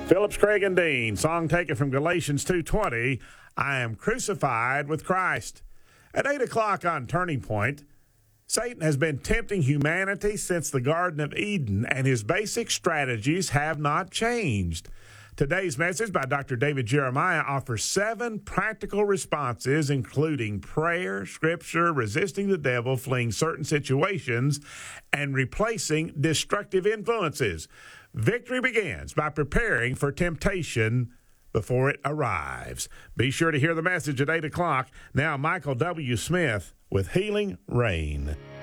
Phillips, Craig, and Dean, song taken from Galatians 2:20, I am crucified with Christ. At 8 o'clock on Turning Point, Satan has been tempting humanity since the Garden of Eden, and his basic strategies have not changed. Today's message by Dr. David Jeremiah offers 7 practical responses, including prayer, scripture, resisting the devil, fleeing certain situations, and replacing destructive influences. Victory begins by preparing for temptation before it arrives. Be sure to hear the message at 8 o'clock. Now, Michael W. Smith with Healing Rain.